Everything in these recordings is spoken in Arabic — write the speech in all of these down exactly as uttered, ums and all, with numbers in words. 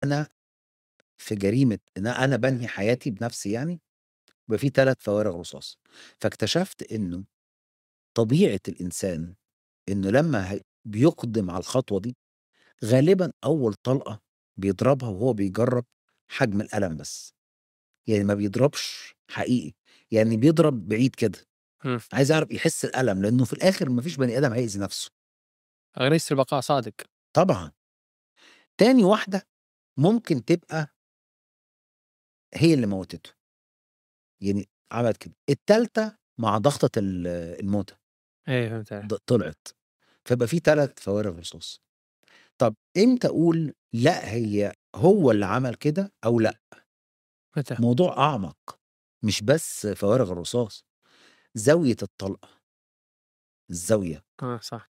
أنا في جريمة إن أنا بانهي حياتي بنفسي يعني، بيبقى في تلات فوارغ رصاص. فاكتشفت إنه طبيعة الإنسان إنه لمّا هي بيُقدم على الخطوة دي، غالبًا أول طلقة بيضربها وهو بيجرّب حجم الألم بس، يعني ما بيضربش حقيقي، يعني بيضرب بعيد كده، إمم. عايز يعرف يحس الألم، لإنه في الآخر ما فيش بني آدم هيأذي نفسه. غريزة البقاء صادق. طبعًا. تاني واحدة ممكن تبقى هي اللي موّتته، يعني عملت كده. التالتة مع ضغطة ال الموتة أيوه فهمت عليك. د طلعت، فيبقى في تلات فوارغ رصاص. طب إمتى أقول لأ هي هو اللي عمل كده أو لأ؟ متى؟ موضوع أعمق، مش بس فوارغ الرصاص، زاوية الطلقة، الزاوية، آه صح.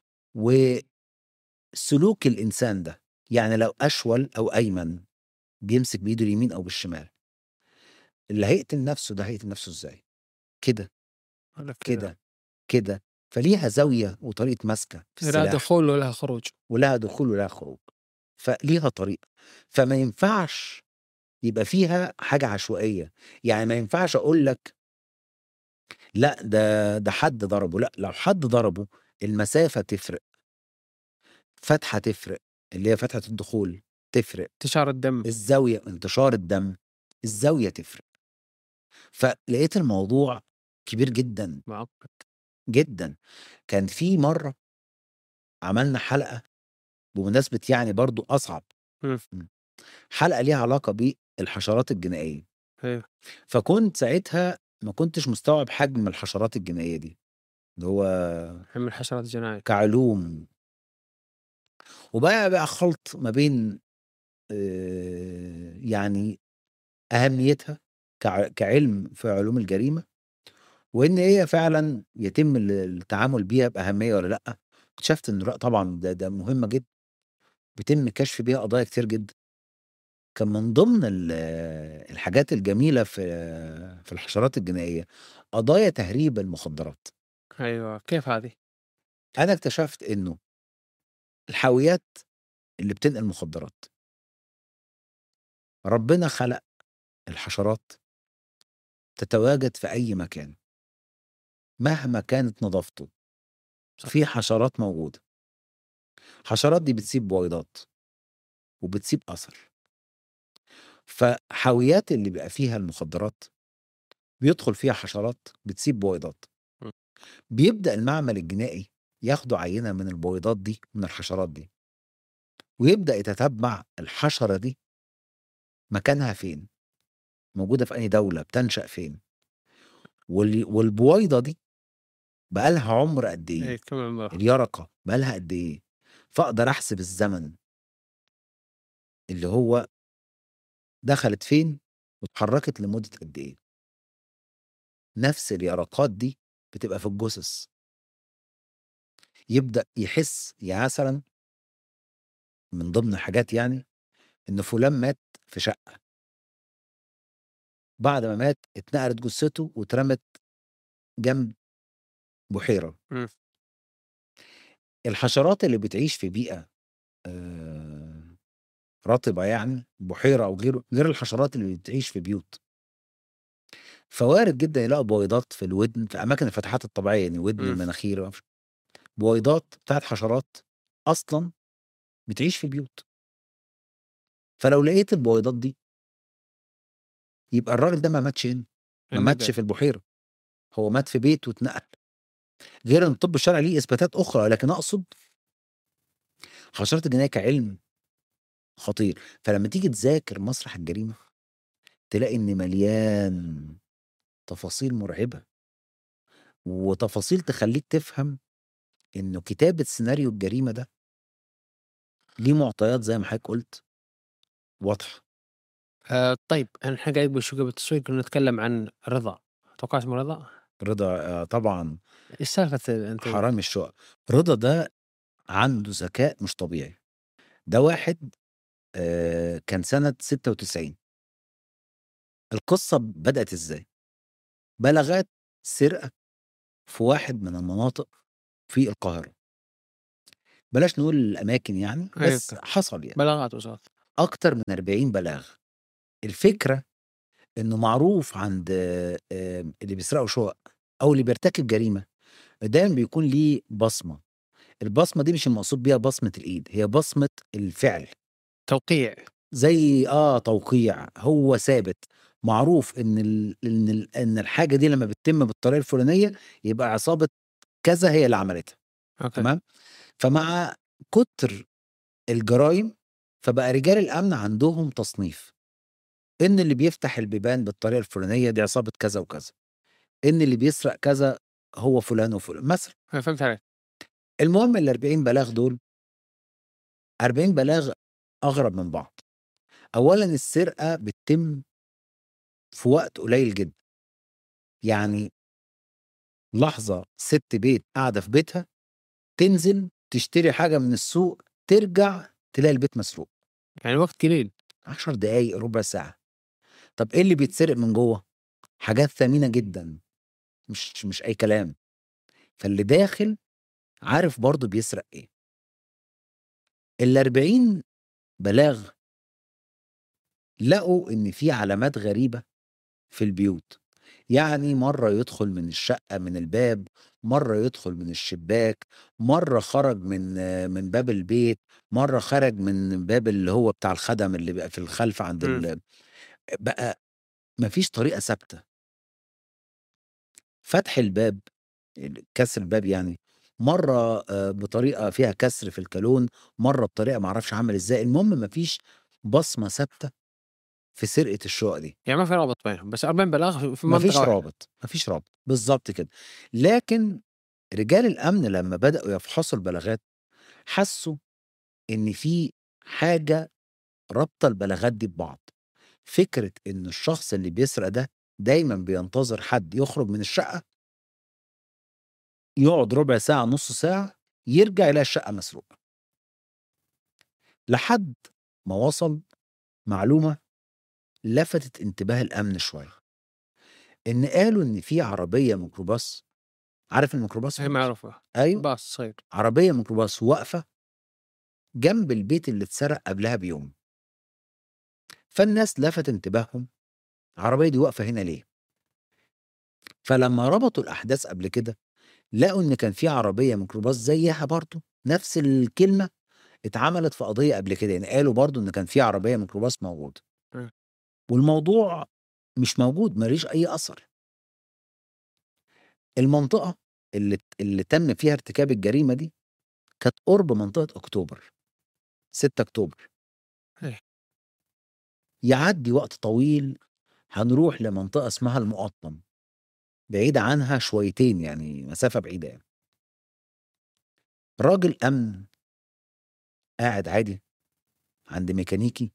وسلوك الإنسان ده، يعني لو أشول أو أيمن بيمسك بإيده اليمين أو بالشمال، اللي هيقتل نفسه ده هيقتل نفسه إزاي؟ كده، والّا كذا. كده، كده، فليها زاوية وطريقة مَسكة في لها السلاح، دخول ولها خروج. ولها دخول ولها خروج، فليها طريقة، فما ينفعش يبقى فيها حاجة عشوائية، يعني ما ينفعش أقول لك لأ ده ده حد ضربه، لأ لو حد ضربه المسافة تفرق، فتحة تفرق، اللي هي فتحة الدخول تفرق، انتشار الدم. الزاوية انتشار الدم، الزاوية تفرق، فلقيت الموضوع كبير جدًا، معقد. جدًا. كان في مرّة عملنا حلقة بمناسبة يعني برضه أصعب، إمم. إمم، حلقة ليها علاقة بالحشرات الجنائية، أيوه. فكنت ساعتها ما كنتش مستوعب حجم الحشرات الجنائية دي، اللي هو علم الحشرات الجنائي. كعلوم، وبقى بقى خلْط ما بين آآ، يعني أهميتها كع كعلم في علوم الجريمة، وإن هي فعلًا يتم ال التعامل بيها بأهمية والّا لأ، اكتشفت إنه لأ طبعًا ده ده مهمة جدًا، بيتم كشف بيها قضايا كتير جدًا. كان من ضمن ال الحاجات الجميلة في في الحشرات الجنائية، قضايا تهريب المخدرات. أيوه، كيف هذه؟ أنا اكتشفت إنه الحاويات اللي بتنقل مخدرات، ربنا خلق الحشرات تتواجد في أي مكان، مهما كانت نضافته، صح. في حشرات موجودة. الحشرات دي بتسيب بويضات، وبتسيب أثر. فحاويات اللي بيبقى فيها المخدرات، بيدخل فيها حشرات بتسيب بويضات. إمم. بيبدأ المعمل الجنائي ياخدوا عينة من البويضات دي، من الحشرات دي، ويبدأ يتتبع الحشرة دي مكانها فين، موجودة في أي دولة، بتنشأ فين، وال والبويضة دي بقى لها عُمر قد إيه إيه، كم عمرها؟ اليرقة بقى لها قد إيه، فاقدر أحسب الزمن اللي هو دخلت فين واتحركت لمدة قد إيه. نفس اليرقات دي بتبقى في الجثث، يبدأ يحس يعني مثلًا من ضمن الحاجات يعني إن فلان مات في شقة، بعد ما مات اتنقلت جثته واترمت جنب بحيرة. إمم. الحشرات اللي بتعيش في بيئة آآ رطبة يعني، بحيرة أو غيره، غير الحشرات اللي بتعيش في بيوت. فوارد جدًا يلاقوا بويضات في الودن في أماكن الفتحات الطبيعية، يعني ودن، إمم. المناخير، ما أعرفش، بويضات بتاعة حشرات أصلًا بتعيش في البيوت. فلو لقيت البويضات دي، يبقى الراجل ده ما ماتش هنا، ما ماتش النقل. في البحيرة، هو مات في بيت واتنقل. غير إن الطب الشرعي ليه إثباتات أخرى، لكن أقصد الحشرات الجينية كعلم خطير. فلمّا تيجي تذاكر مسرح الجريمة، تلاقي إن مليان تفاصيل مرعبة، وتفاصيل تخلّيك تفهم إنه كتابة سيناريو الجريمة ده ليه معطيات زي ما حضرتك قُلت واضحة. آآ طيب إحنا قاعدين قبل شوي قبل التصوير كنا نتكلم عن رضا، توقعت اسمه رضا؟ رضا آآ طبعًا إيش سالفة أنت حرامي الشقق. رضا ده عنده ذكاء مش طبيعي. ده واحد آآ كان سنة ستة وتسعين. القصة بدأت إزاي؟ بلاغات سرقة في واحد من المناطق في القاهرة. بلاش نقول الأماكن يعني، أيوه بس ك حصل يعني. بلاغات وصلت. أكتر من أربعين بلاغ. الفكرة إنه معروف عند آآ اللي بيسرقوا شُقق أو اللي بيرتكب جريمة، دايمًا بيكون ليه بصمة، البصمة دي مش المقصود بيها بصمة الإيد، هي بصمة الفعل. توقيع. زي آه توقيع، هو ثابت، معروف إن ال إن ال إن الحاجة دي لمّا بتتم بالطريقة الفلانية يبقى عصابة كذا هي اللي عملتها، أوكي. تمام؟ فمع كتر الجرايم، فبقى رجال الأمن عندهم تصنيف، إن اللي بيفتح البيبان بالطريقة الفلانية دي عصابة كذا وكذا، إن اللي بيسرق كذا هو فلان وفلان مثلًا. أنا فهمت عليك. المهم الأربعين بلاغ دول، أربعين بلاغ أغرب من بعض. أولًا السرقة بتتم في وقت قليل جدًا، يعني لحظة سِت بيت قاعدة في بيتها، تنزل تشتري حاجة من السوق، ترجع تلاقي البيت مسروق. يعني وقت قليل. عشر دقايق، ربع ساعة. طب إيه اللي بيتسرق من جوّه؟ حاجات ثمينة جدًا، مش مش أي كلام. فاللي داخل عارف برضه بيسرق إيه. الأربعين بلاغ لقوا إن في علامات غريبة في البيوت، يعني مرّة يدخل من الشقة من الباب، مرّة يدخل من الشباك، مرّة خرج من من باب البيت، مرّة خرج من باب اللي هو بتاع الخَدَم اللي بيبقى في الخلف عند إمم. ال بقى ما فيش طريقة ثابتة. فتح الباب، ال كسر الباب يعني، مرّة آآ بطريقة فيها كسر في الكالون، مرّة بطريقة ما أعرفش عامل إزاي، المهم ما فيش بصمة ثابتة في سرقة الشُقق دي. يعني ما في رابط بينهم، بس أربعين بلاغ في في ما منطقة فيش واحدة. رابط، ما فيش رابط، بالضبط كده. لكن رجال الأمن لمّا بدأوا يفحصوا البلاغات، حسّوا إن في حاجة رابطة البلاغات دي ببعض. فكرة إن الشخص اللي بيسرق ده دايمًا بينتظر حد يخرج من الشقة، يقعد ربع ساعة، نُص ساعة، يرجع يلاقي الشقة مسروقة. لحد ما وصل معلومة لفتت انتباه الأمن شوية، إن قالوا إن في عربية ميكروباص، عارف الميكروباص هي الميكروباص؟ معروفة. أيوه، باص صغير. عربية ميكروباص واقفة جنب البيت اللي اتسرق قبلها بيوم. فالناس لفت انتباههم، العربية دي واقفة هنا ليه؟ فلمّا ربطوا الأحداث قبل كده، لقوا إن كان في عربية ميكروباص زيّها برضه، نفس الكلمة اتعملت في قضية قبل كده، يعني قالوا برضه إن كان في عربية ميكروباص موجودة، إمم. والموضوع مش موجود، ما ليش أي أثر. المنطقة اللي ت اللي تم فيها ارتكاب الجريمة دي، كانت قُرب منطقة أكتوبر، ستة أكتوبر. إيه. يعدّي وقت طويل، هنروح لمنطقة اسمها المُقطّم، بعيدة عنها شويتين، يعني مسافة بعيدة يعني. راجل أمن قاعد عادي عند ميكانيكي،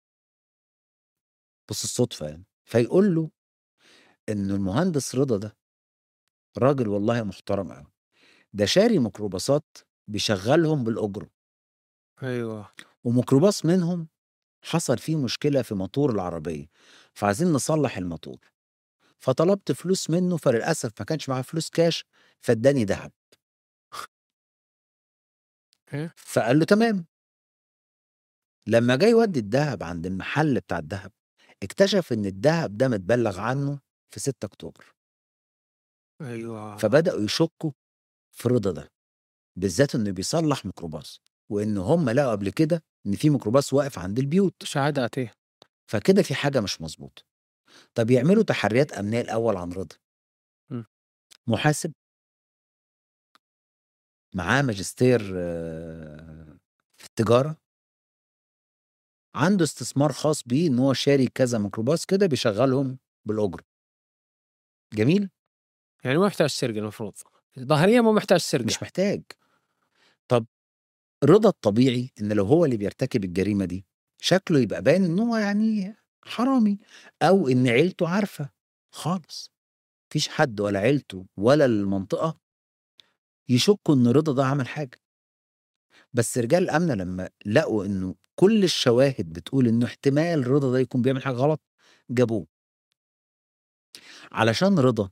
بُص الصُدفة يعني، فيقول له إن المهندس رضا ده راجل والله محترم أوي، ده شاري ميكروباصات بيشغّلهم بالأجرة، أيوه. وميكروباص منهم حصل فيه مشكلة في موتور العربية، فعايزين نصلّح الموتور، فطلبت فلوس منه، فللأسف ما كانش معاه فلوس كاش، فادّاني دهب. إيه. فقال له: "تمام." لمّا جه يودّي الدهب عند المحل بتاع الدهب، اكتشف إن الدهب ده متبلّغ عنه في ستة أكتوبر. أيوه. فبدأوا يشكّوا في رضا ده، بالذات إنه بيصلّح ميكروباص، وإن هم لقوا قبل كده إن في ميكروباص واقف عند البيوت، شهادات إيه. فكده في حاجة مش مضبوطة. طَب يعملوا تحريات أمنية الأول عن رضا. إمم. محاسب معاه ماجستير آه، في التجارة، عنده استثمار خاص بيه إن هو شاري كذا ميكروباص كده بيشغّلهم بالأجرة. جميل؟ يعني ما محتاج سرقة المفروض، ظاهريًا ما محتاج سرقة. مش محتاج. طَب رضا الطبيعي إن لو هو اللي بيرتكب الجريمة دي، شكله يبقى باين إن هو يعني حرامي، أو إن عيلته عارفة. خالص، ما فيش حد ولا عيلته ولا المنطقة يشكوا إن رضا ده عمل حاجة. بس رجال الأمن لمّا لقوا إنه كل الشواهد بتقول إنه احتمال رضا ده يكون بيعمل حاجة غلط، جابوه. علشان رضا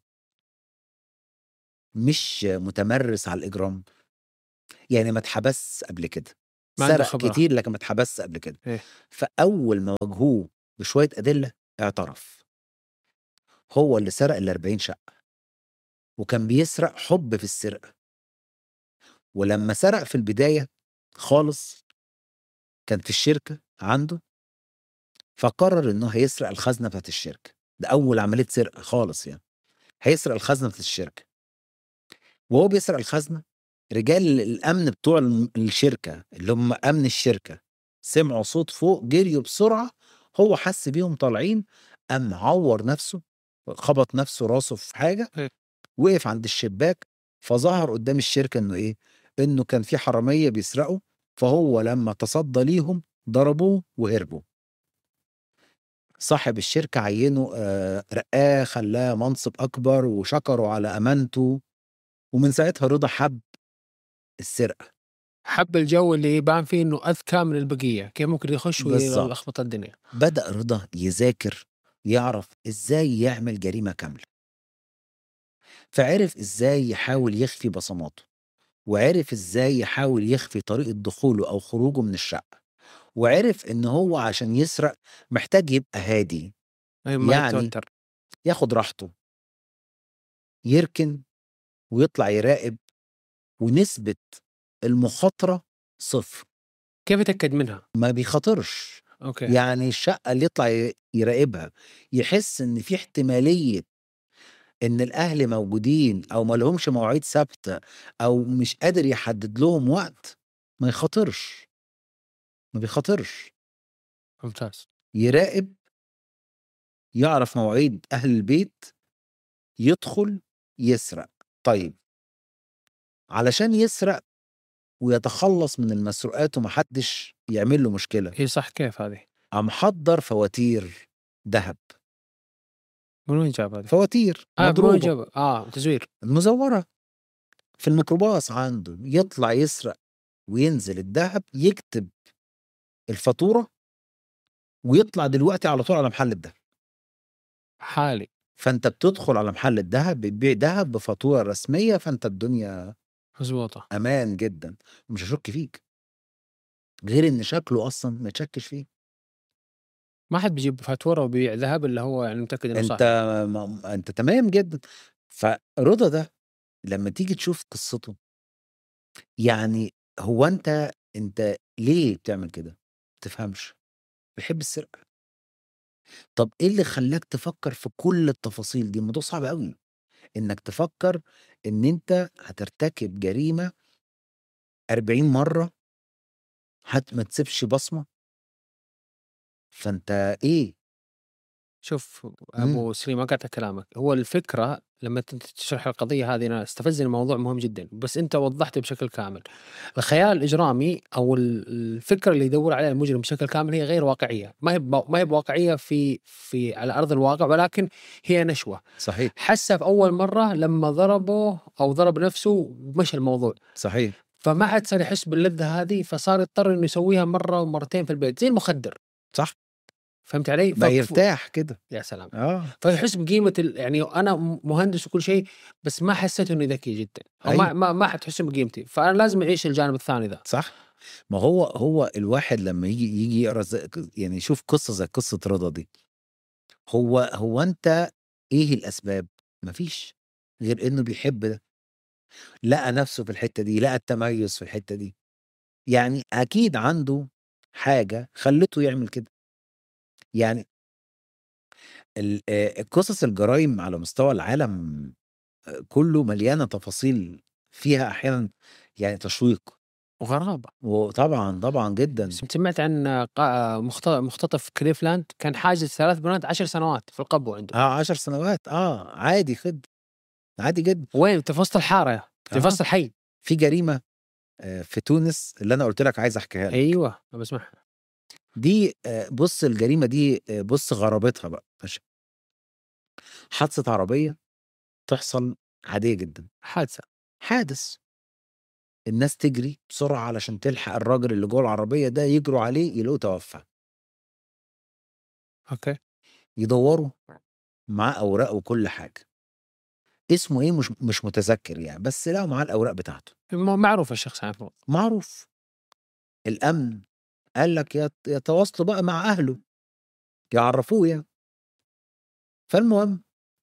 مش متمرس على الإجرام، يعني ما اتحبسش قبل كده، ما عنده سرق خبرة. كتير لكن ما اتحبسش قبل كده. إيه. فأول ما واجهوه بشوية أدلة اعترف. هو اللي سرق الأربعين شقة وكان بيسرق حب في السرقة. ولما سرق في البداية خالص كان في الشركة عنده، فقرر إنه هيسرق الخزنة بتاعت الشركة. ده أول عملية سرقة خالص يعني، هيسرق الخزنة بتاعت الشركة. وهو بيسرق الخزنة رجال الأمن بتوع الم- الشركة اللي هم أمن الشركة سمعوا صوت فوق، جريوا بسرعة. هو حس بيهم طالعين، قام عور نفسه، خبط نفسه راسه في حاجة، إيه. وقف عند الشباك. فظهر قدام الشركة إنه إيه؟ إنه كان في حرامية بيسرقوا. فهو لما تصدى ليهم ضربوه وهربوا. صاحب الشركة عينه، آه، رقاه، خلاه منصب أكبر وشكروا على أمانته. ومن ساعتها رضا حب السرقة. حب الجو اللي يبان فيه إنه أذكى من البقية، كيف ممكن يخش بالظبط. ويلخبط الدنيا. بدأ رضا يذاكر، يعرف إزاي يعمل جريمة كاملة. فعرف إزاي يحاول يخفي بصماته، وعرف إزاي يحاول يخفي طريقة دخوله أو خروجه من الشقة. وعرف إن هو عشان يسرق محتاج يبقى هادي، أي ما يعني يتوتر. ياخد راحته، يركن ويطلع يراقب، ونسبة المخاطرة صفر. كيف يتأكد منها؟ ما بيخاطرش. أوكي. يعني الشقة اللي يطلع ي- يراقبها يحس إن في احتمالية إن الأهل موجودين أو ما لهمش مواعيد ثابتة أو مش قادر يحدد لهم وقت، ما يخاطرش. ما بيخاطرش. ممتاز. يراقب، يعرف مواعيد أهل البيت، يدخل يسرق. طيب، علشان يسرق ويتخلص من المسروقات ومحدش يعمل له مشكلة، إيه صح، كيف هذه؟ قام حضر فواتير ذهب. من وين جاب هذه؟ فواتير آه من وين مضروبة جاب؟ آه تزوير. مزورة في الميكروباص عنده. يطلع يسرق وينزل الذهب، يكتب الفاتورة، ويطلع دلوقتي على طول على محل الذهب. حالي. فانت بتدخل على محل الذهب بتبيع ذهب بفاتورة رسمية، فانت الدنيا مزبوطة. امان جدا، مش هشك فيك. غير ان شكله اصلا ما تشكش فيه. ما حد بيجيب فاتورة وبيبيع ذهب إلا هو يعني متأكد إنه انت صاحي. ما انت تمام جدا. فرضا ده لما تيجي تشوف قصته، يعني هو انت انت ليه بتعمل كده؟ تفهمش. بيحب السرقة. طب ايه اللي خلاك تفكر في كل التفاصيل دي؟ الموضوع صعب قوي انك تفكر ان انت هترتكب جريمة أربعين مرة، حتى ما تسيبش بصمة. فانت ايه؟ شوف مم. أبو سليم، ما قاطع كلامك. هو الفكرة لما أنت تشرح القضية هذه أنا استفزني الموضوع مهم جدا، بس أنت وضحته بشكل كامل. الخيال الإجرامي أو ال- الفكرة اللي يدور عليها المجرم بشكل كامل هي غير واقعية، ما هي بوا- ما هي بواقعية في في على أرض الواقع، ولكن هي نشوة. صحيح. حسها في أول مرة لما ضربه أو ضرب نفسه ومشى الموضوع، صحيح. فما عاد صار يحس باللذة هذه، فصار يضطر إنه يسويها مرة ومرتين في البيت زي المخدر. صح. فهمت علي؟ بقى فك... يرتاح كده. يا سلام. اه. فيحس بقيمة ال... يعني أنا م- مهندس وكل شيء، بس ما حسيت إني ذكي جدا، أو ما ايوه. ما ما حتحس بقيمتي، فأنا لازم أعيش الجانب الثاني ذا. صح. ما هو هو الواحد لما يجي يجي يقرا زي- يعني يشوف قصة زي قصة رضا دي، هو هو انت ايه الاسباب؟ مفيش غير انه بيحب ده، لقى نفسه في الحتة دي، لقى التميز في الحتة دي. يعني اكيد عنده حاجة خلته يعمل كده. يعني ال- آه، قصص الجرائم على مستوى العالم آه، كله مليانة تفاصيل فيها احيانا يعني تشويق. وغرابة. وطبعا طبعا جدا. سمعت عن قا- مخت- مختطف كليفلاند كان حاجز ثلاث بنات عشر سنوات في القبو عنده. اه عشر سنوات، اه عادي خد، عادي جدا. وين؟ في وسط الحارة، في اه وسط الحي. في جريمة آه، في تونس اللي انا قلت لك عايز احكيها لك. أيوة بسمعها. دي آه، بص الجريمة دي، آه، بص غرابتها بقى ماشي. حادثة عربية تحصل عادية جدا. حادثة. حادث، الناس تجري بسرعة علشان تلحق الراجل اللي جوه العربية ده، يجروا عليه يلاقوه توفى. أوكي. يدوروا معاه أوراق وكل حاجة. اسمه ايه مش مش متذكر يعني، بس لقوا معاه الأوراق بتاعته. م- معروف الشخص، عارفه. معروف. الأمن قال لك يت يتواصلوا بقى مع أهله، يعرّفوه يعني. فالمهم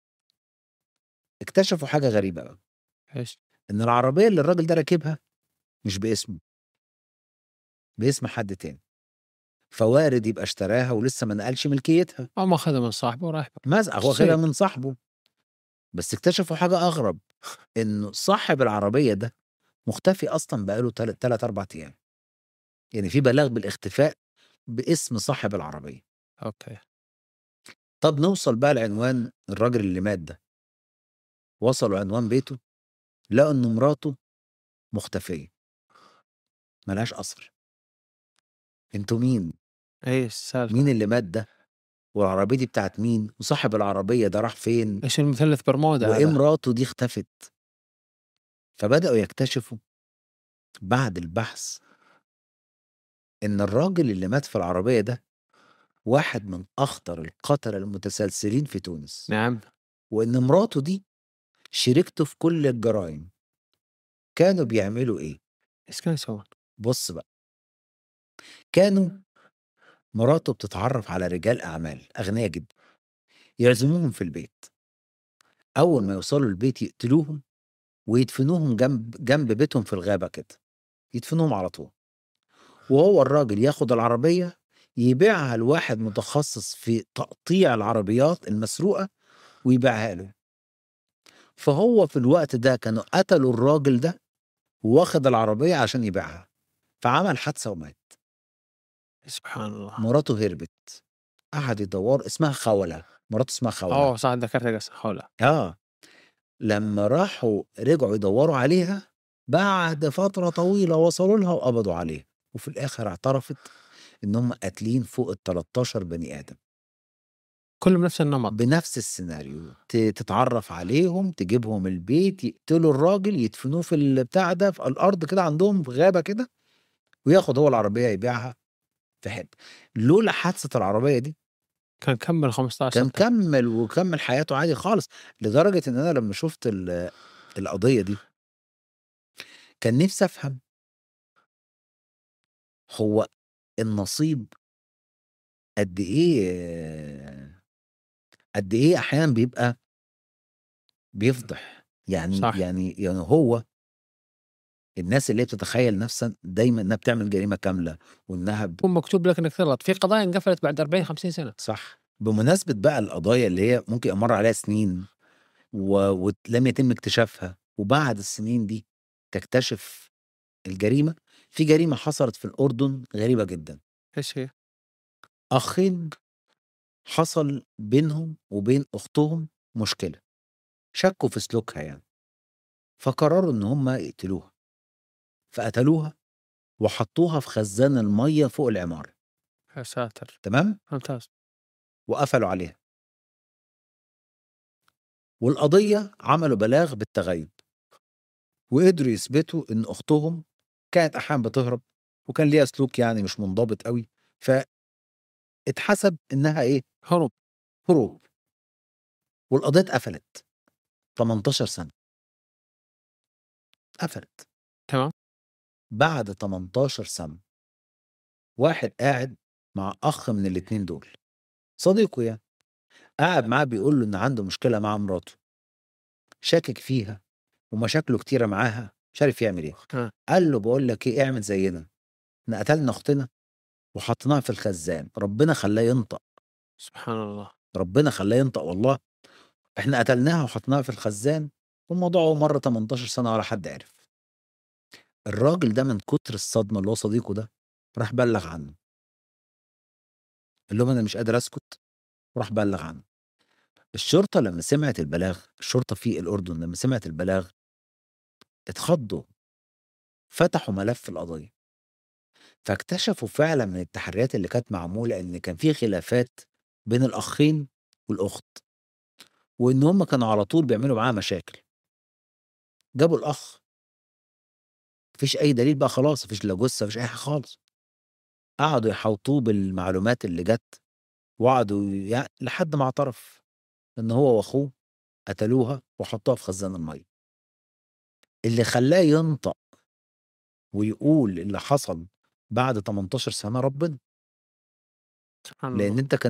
اكتشفوا حاجة غريبة أوي، إيش؟ إن العربية اللي الراجل ده راكبها مش باسمه، باسم حد تاني، فوارد يبقى اشتراها ولسه ما نقلش ملكيتها، أو ماخذها من صاحبه ورايح بها. مثلًا هو واخدها شيك. من صاحبه. بس اكتشفوا حاجة أغرب، إنه صاحب العربية ده مختفي أصلًا بقى له تل تلات، أربع أيام، يعني في بلاغ بالاختفاء باسم صاحب العربية. أوكي. طب نوصل بقى لعنوان الراجل اللي مات ده، وصلوا عنوان بيته، لقوا إن مراته مختفية، ما لهاش أثر. أنتم مين؟ إيش السالفة؟ مين اللي مات ده؟ والعربية دي بتاعة مين؟ وصاحب العربية ده راح فين؟ إيش المثلث برمودا وإيه هذا؟ مراته دي اختفت؟ فبدأوا يكتشفوا بعد البحث إن الراجل اللي مات في العربية ده واحد من أخطر القتلة المتسلسلين في تونس، نعم. وإن مراته دي شريكته في كل الجرايم. كانوا بيعملوا إيه؟ إيش كانوا يسوون؟ بُص بقى، كانوا مراته بتتعرّف على رجال أعمال أغنيا جدًا، يعزموهم في البيت، أول ما يوصلوا البيت يقتلوهم ويدفنوهم جنب جنب بيتهم في الغابة كده، يدفنوهم على طول، وهو الراجل ياخد العربية يبيعها لواحد متخصص في تقطيع العربيات المسروقة ويبيعها له. فهو في الوقت ده كانوا قتلوا الراجل ده وواخد العربية عشان يبيعها، فعمل حادثة ومات. سبحان الله. مراته هربت، قعد يدوّر اسمها خولة، مراته اسمها خولة. أوه صح، ذكرت قصة حولها. آه، لمّا راحوا رجعوا يدوّروا عليها، بعد فترة طويلة وصلوا لها وقبضوا عليها، وفي الآخر اعترفت إن هم قاتلين فوق التلتاشر بني آدم، كلهم نفس النمط. بنفس السيناريو، ت تتعرّف عليهم، تجيبهم البيت، يقتلوا الراجل، يدفنوه في البتاع ده في الأرض كده عندهم في غابة كده، وياخد هو العربية يبيعها في حتّة. لولا حادثة العربية دي كان كمّل خمستاشر كان سنة. كمّل وكمّل حياته عادي خالص، لدرجة إن أنا لمّا شُفت ال القضية دي، كان نِفْسي أفهم هو النصيب قد إيه قد إيه أحيانًا بيبقى بيفضح، يعني صح. يعني يعني هو الناس اللي هي بتتخيّل نفسًا دايمًا إنها بتعمل جريمة كاملة وإنها ب يكون مكتوب لك إنك تغلط، في قضايا انقفلت بعد أربعين خمسين سنة. صح، بمناسبة بقى القضايا اللي هي ممكن يمَر عليها سنين و ولم يتم اكتشافها، وبعد السنين دي تكتشف الجريمة. في جريمة حصلت في الأردن غريبة جدًا، إيش هي؟ أخين حصل بينهم وبين أختهم مشكلة، شكّوا في سلوكها يعني، فقرروا إن هم يقتلوها، فقتلوها وحطّوها في خزان المَيّة فوق العمارة، يا ساتر! تمام، ممتاز. وقفلوا عليها، والقضية عملوا بلاغ بالتغيُّب، وقدروا يثبتوا إن أختهم كانت أحيانًا بتهرب، وكان ليها سلوك يعني مش منضبط أوي، فاتحسب إنها إيه، هروب. هروب، والقضية اتقفلت تمنتاشر سَنة، اتقفلت. تمام. بعد تمنتاشر سَنة واحد قاعد مع أخ من الاتنين دول، صديقه يعني، قاعد معاه بيقول له إن عنده مشكلة مع مراته، شاكك فيها ومشاكله كتيرة معاها، مش عارف يعمل إيه. ها. قال له: "باقول لك إيه، اعمل زينا، إحنا قتلنا أختنا وحطيناها في الخزان، ربنا خلّاه ينطق، سبحان الله. ربنا خلّاه ينطق والله، إحنا قتلناها وحطيناها في الخزان والموضوع أهو مَر تمنتاشر سَنة ولا حد عرف." الراجل ده من كتر الصدمة اللي هو صديقه ده، راح بلّغ عنه، قال لهم: "أنا مش قادر أسكت." وراح بلّغ عنه. الشرطة لمّا سمعت البلاغ، الشرطة في الأردن لمّا سمعت البلاغ اتخضّوا، فتحوا ملف القضية، فاكتشفوا فعلًا من التحريات اللي كانت معمولة إن كان في خلافات بين الأخين والأخت، وإن هُم كانوا على طول بيعملوا معاها مشاكل. جابوا الأخ، ما فيش أي دليل بقى خلاص، ما فيش لا جثة، ما فيش أي حاجة خالص. قعدوا يحاوطوه بالمعلومات اللي جات، وقعدوا يع لحد ما اعترف إن هو وأخوه قتلوها وحطوها في خزان المَيّة. اللي خلّاه ينطق ويقول اللي حصل بعد تمنتاشر سنة ربنا. سبحان لأن الله. أنت كان